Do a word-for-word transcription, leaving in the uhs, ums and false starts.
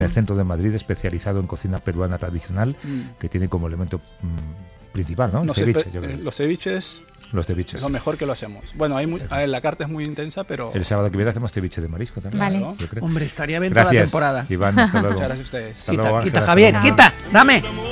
el centro de Madrid, especializado en cocina peruana tradicional, mm. que tiene como elemento mm, principal, ¿no? El no ceviche, sé, yo creo. Los ceviches... Los ceviches. Es lo mejor que lo hacemos. Bueno, hay muy, a ver, la carta es muy intensa, pero... El sábado que viene hacemos ceviche de marisco también. Vale. Yo creo. Hombre, estaría bien toda la Gracias, temporada. Iván, hasta luego. Muchas gracias a ustedes. Hasta Quita, luego, quita Ángela, Javier, hasta luego. quita, dame.